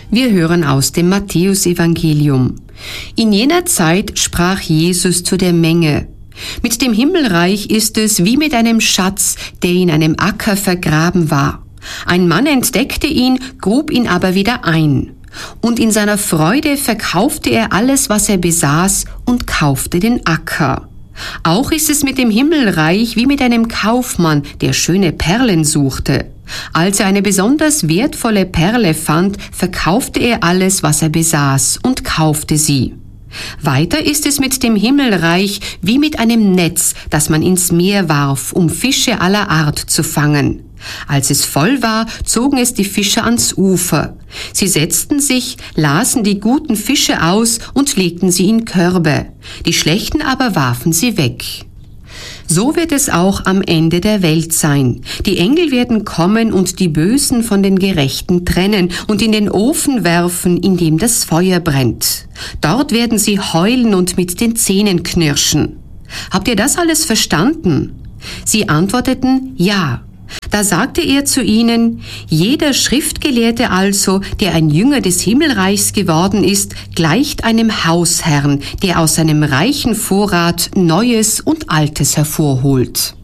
Wir hören aus dem Matthäusevangelium. In jener Zeit sprach Jesus zu der Menge: Mit dem Himmelreich ist es wie mit einem Schatz, der in einem Acker vergraben war. Ein Mann entdeckte ihn, grub ihn aber wieder ein. Und in seiner Freude verkaufte er alles, was er besaß, und kaufte den Acker. Auch ist es mit dem Himmelreich wie mit einem Kaufmann, der schöne Perlen suchte. Als er eine besonders wertvolle Perle fand, verkaufte er alles, was er besaß, und kaufte sie. Weiter ist es mit dem Himmelreich wie mit einem Netz, das man ins Meer warf, um Fische aller Art zu fangen. Als es voll war, zogen es die Fischer ans Ufer. Sie setzten sich, lasen die guten Fische aus und legten sie in Körbe. Die schlechten aber warfen sie weg. So wird es auch am Ende der Welt sein. Die Engel werden kommen und die Bösen von den Gerechten trennen und in den Ofen werfen, in dem das Feuer brennt. Dort werden sie heulen und mit den Zähnen knirschen. Habt ihr das alles verstanden? Sie antworteten: Ja. Da sagte er zu ihnen: Jeder Schriftgelehrte also, der ein Jünger des Himmelreichs geworden ist, gleicht einem Hausherrn, der aus seinem reichen Vorrat Neues und Altes hervorholt.